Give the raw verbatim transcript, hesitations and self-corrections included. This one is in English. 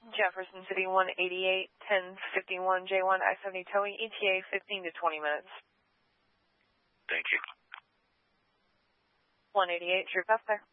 Jefferson City one eighty-eight, ten fifty-one J one I seventy towing, E T A fifteen to twenty minutes. Thank you. one eighty-eight, true pass there.